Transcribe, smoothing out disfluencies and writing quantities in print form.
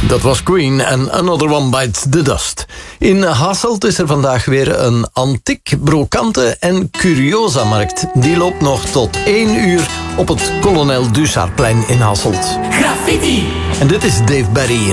Dat was Queen en Another One Bites the Dust. In Hasselt is er vandaag weer een antiek, brokante en curiosa-markt. Die loopt nog tot 1 uur op het Kolonel Dussaarplein in Hasselt. Graffiti. En dit is Dave Barry.